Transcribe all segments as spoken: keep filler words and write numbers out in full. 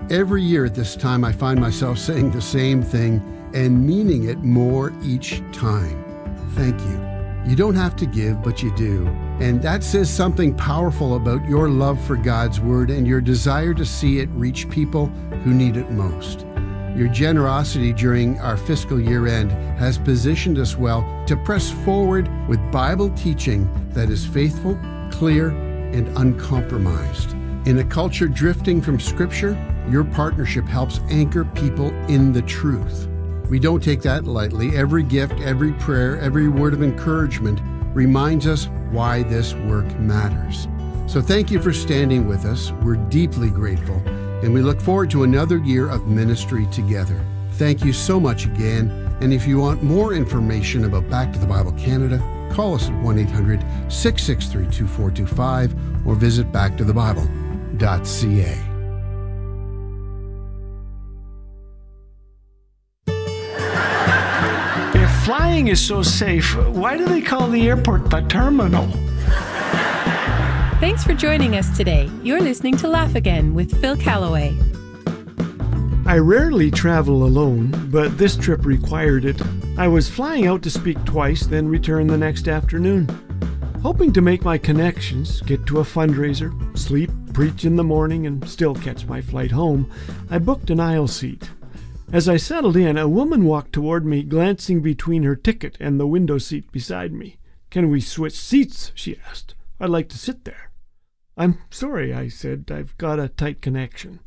Every year at this time, I find myself saying the same thing and meaning it more each time. Thank you. You don't have to give, but you do. And that says something powerful about your love for God's Word and your desire to see it reach people who need it most. Your generosity during our fiscal year end has positioned us well to press forward with Bible teaching that is faithful, clear, and uncompromised. In a culture drifting from Scripture, your partnership helps anchor people in the truth. We don't take that lightly. Every gift, every prayer, every word of encouragement reminds us why this work matters. So thank you for standing with us. We're deeply grateful, and we look forward to another year of ministry together. Thank you so much again. And if you want more information about Back to the Bible Canada, call us at one eight hundred, six six three, two four two five or visit back to the bible dot c a. Flying is so safe. Why do they call the airport the terminal? Thanks for joining us today. You're listening to Laugh Again with Phil Callaway. I rarely travel alone, but this trip required it. I was flying out to speak twice, then return the next afternoon. Hoping to make my connections, get to a fundraiser, sleep, preach in the morning, and still catch my flight home, I booked an aisle seat. As I settled in, a woman walked toward me, glancing between her ticket and the window seat beside me. "Can we switch seats?" she asked. "I'd like to sit there." "I'm sorry," I said. "I've got a tight connection."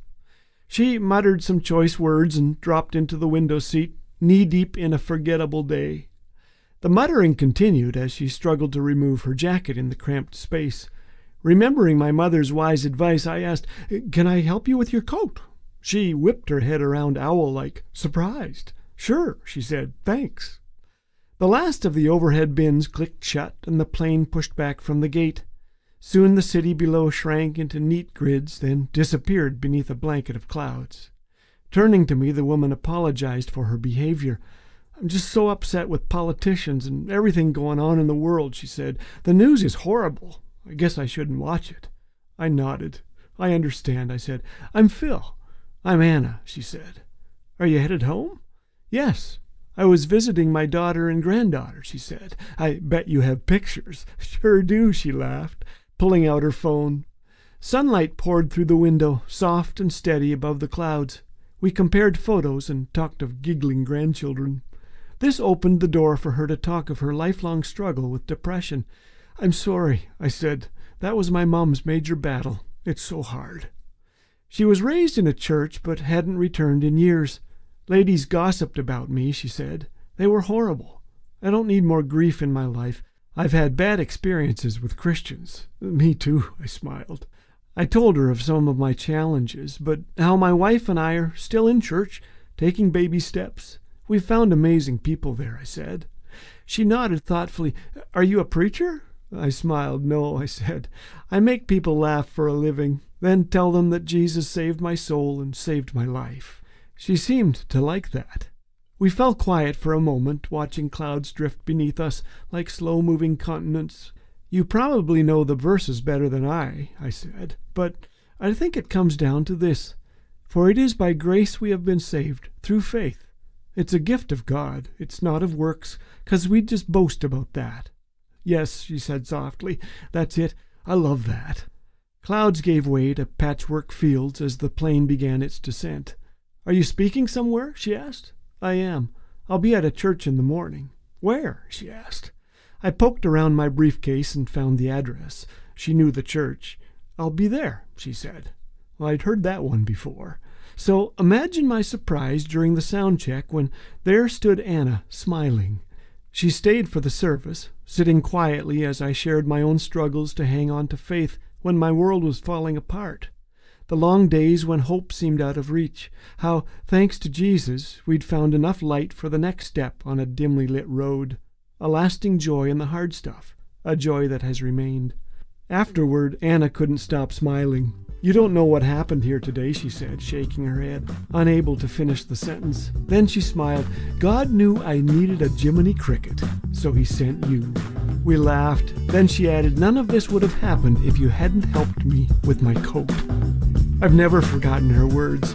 She muttered some choice words and dropped into the window seat, knee-deep in a forgettable day. The muttering continued as she struggled to remove her jacket in the cramped space. Remembering my mother's wise advice, I asked, "Can I help you with your coat?" She whipped her head around owl-like, surprised. "Sure," she said. "Thanks." The last of the overhead bins clicked shut, and the plane pushed back from the gate. Soon the city below shrank into neat grids, then disappeared beneath a blanket of clouds. Turning to me, the woman apologized for her behavior. "I'm just so upset with politicians and everything going on in the world," she said. "The news is horrible. I guess I shouldn't watch it." I nodded. "I understand," I said. "I'm Phil." "I'm Anna," she said. "Are you headed home?" "Yes. I was visiting my daughter and granddaughter," she said. "I bet you have pictures." "Sure do," she laughed, pulling out her phone. Sunlight poured through the window, soft and steady above the clouds. We compared photos and talked of giggling grandchildren. This opened the door for her to talk of her lifelong struggle with depression. "I'm sorry," I said. "That was my mom's major battle. It's so hard." She was raised in a church but hadn't returned in years. "Ladies gossiped about me," she said. "They were horrible. I don't need more grief in my life. I've had bad experiences with Christians." "Me too," I smiled. I told her of some of my challenges, but how my wife and I are still in church, taking baby steps. "We've found amazing people there," I said. She nodded thoughtfully. "Are you a preacher?" I smiled. "No," I said. "I make people laugh for a living, then tell them that Jesus saved my soul and saved my life." She seemed to like that. We fell quiet for a moment, watching clouds drift beneath us like slow-moving continents. "You probably know the verses better than I," I said, "but I think it comes down to this. For it is by grace we have been saved, through faith. It's a gift of God. It's not of works, 'cause we just boast about that." "Yes," she said softly, "that's it. I love that." Clouds gave way to patchwork fields as the plane began its descent. "Are you speaking somewhere?" she asked. "I am. I'll be at a church in the morning." "Where?" she asked. I poked around my briefcase and found the address. She knew the church. "I'll be there," she said. Well, I'd heard that one before. So imagine my surprise during the sound check when there stood Anna, smiling. She stayed for the service, sitting quietly as I shared my own struggles to hang on to faith when my world was falling apart. The long days when hope seemed out of reach, how, thanks to Jesus, we'd found enough light for the next step on a dimly lit road, a lasting joy in the hard stuff, a joy that has remained. Afterward, Anna couldn't stop smiling. "You don't know what happened here today," she said, shaking her head, unable to finish the sentence. Then she smiled. "God knew I needed a Jiminy Cricket, so he sent you." We laughed. Then she added, "None of this would have happened if you hadn't helped me with my coat." I've never forgotten her words.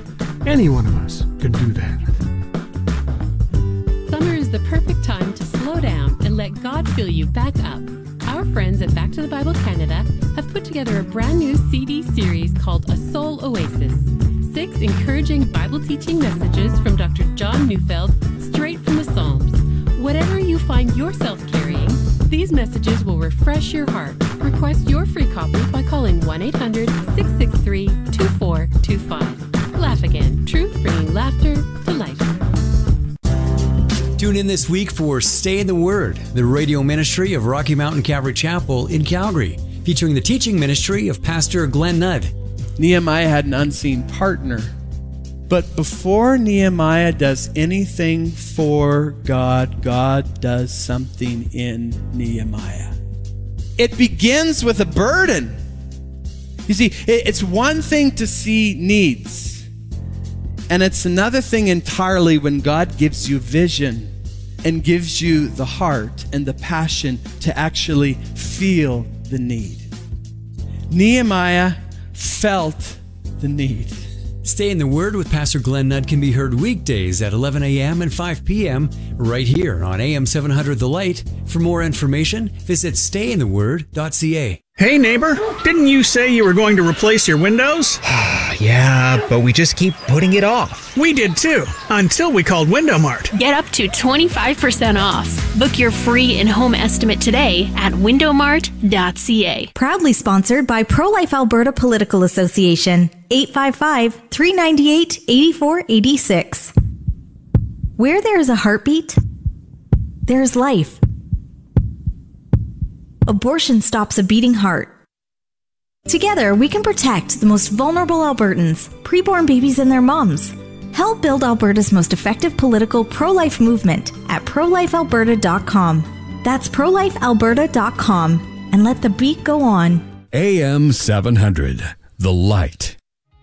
Any one of us can do that. Summer is the perfect time to slow down and let God fill you back up. Our friends at Back to the Bible Canada have put together a brand new C D series called A Soul Oasis. Six encouraging Bible teaching messages from Doctor John Neufeld, straight from the Psalms. Whatever you find yourself carrying, these messages will refresh your heart. Request your free copy by calling one eight hundred, six six three, two four two five. Laugh Again, truth bringing laughter to life. Tune in this week for Stay in the Word, the radio ministry of Rocky Mountain Calvary Chapel in Calgary, featuring the teaching ministry of Pastor Glenn Nudd. Nehemiah had an unseen partner. But before Nehemiah does anything for God, God does something in Nehemiah. It begins with a burden. You see, it's one thing to see needs, and it's another thing entirely when God gives you vision and gives you the heart and the passion to actually feel the need. Nehemiah felt the need. Stay in the Word with Pastor Glenn Nudd can be heard weekdays at eleven a.m. and five p.m. right here on A M seven hundred The Light. For more information, visit stay in the word dot c a. Hey neighbor, didn't you say you were going to replace your windows? Yeah, but we just keep putting it off. We did too, until we called Window Mart. Get up to twenty-five percent off. Book your free in-home estimate today at window mart dot c a. Proudly sponsored by Pro-Life Alberta Political Association. eight five five, three nine eight, eight four eight six. Where there is a heartbeat, there is life. Abortion stops a beating heart. Together, we can protect the most vulnerable Albertans, preborn babies and their moms. Help build Alberta's most effective political pro-life movement at pro life alberta dot com. That's pro life alberta dot com, and let the beat go on. A M seven hundred, The Light.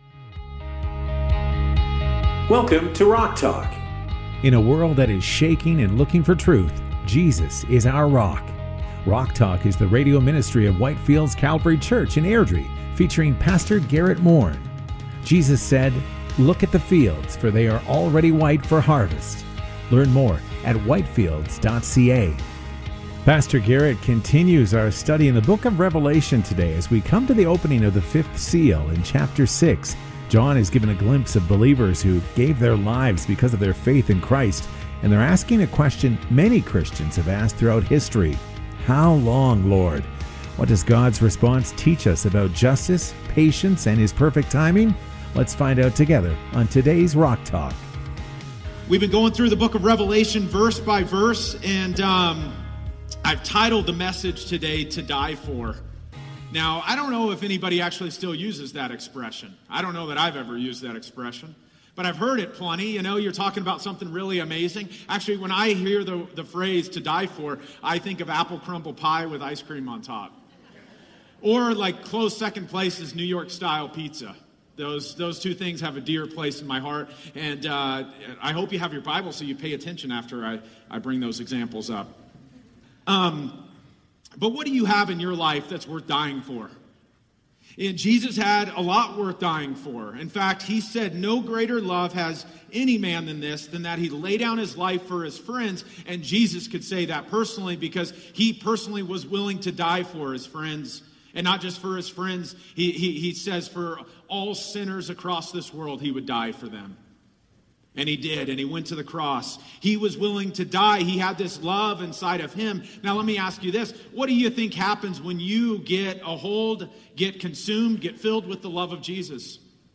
Welcome to Rock Talk. In a world that is shaking and looking for truth, Jesus is our rock. Rock Talk is the radio ministry of Whitefields Calvary Church in Airdrie, featuring Pastor Garrett Moore. Jesus said, "Look at the fields, for they are already white for harvest." Learn more at whitefields dot c a. Pastor Garrett continues our study in the book of Revelation today as we come to the opening of the fifth seal in chapter six. John is given a glimpse of believers who gave their lives because of their faith in Christ, and they're asking a question many Christians have asked throughout history. How long, Lord? What does God's response teach us about justice, patience, and His perfect timing? Let's find out together on today's Rock Talk. We've been going through the book of Revelation verse by verse, and um, I've titled the message today, "To Die For." Now, I don't know if anybody actually still uses that expression. I don't know that I've ever used that expression. But I've heard it plenty. You know, you're talking about something really amazing. Actually, when I hear the, the phrase "to die for," I think of apple crumble pie with ice cream on top. Or like close second place is New York style pizza. Those those two things have a dear place in my heart. And uh, I hope you have your Bible so you pay attention after I, I bring those examples up. Um, but what do you have in your life that's worth dying for? And Jesus had a lot worth dying for. In fact, he said, "No greater love has any man than this, than that he lay down his life for his friends." And Jesus could say that personally because he personally was willing to die for his friends. And not just for his friends. He, he, he says for all sinners across this world, he would die for them. And he did, and he went to the cross. He was willing to die. He had this love inside of him. Now let me ask you this. What do you think happens when you get a hold, get consumed, get filled with the love of Jesus?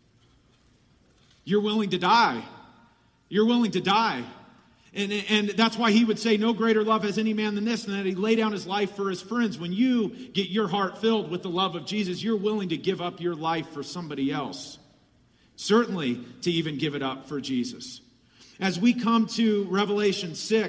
You're willing to die. You're willing to die. And, and that's why he would say, "No greater love has any man than this, and that he lay down his life for his friends." When you get your heart filled with the love of Jesus, you're willing to give up your life for somebody else. Certainly to even give it up for Jesus. As we come to Revelation six,